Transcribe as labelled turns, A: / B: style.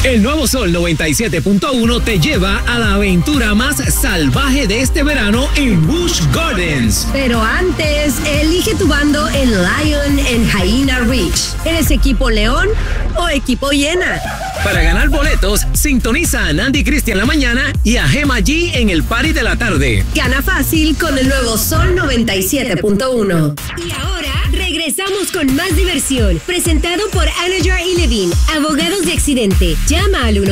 A: El nuevo Sol 97.1 te lleva a la aventura más salvaje de este verano en Busch Gardens.
B: Pero antes, elige tu bando en Lion en Hyena Ridge. ¿Eres equipo León o equipo Hiena?
A: Para ganar boletos, sintoniza a Nandy Cristian en la mañana y a Gema G en el party de la tarde.
B: Gana fácil con el nuevo Sol 97.1. Y ahora regresamos con más diversión. Presentado por Anajar y Levine, abogados de accidente. Llama al 1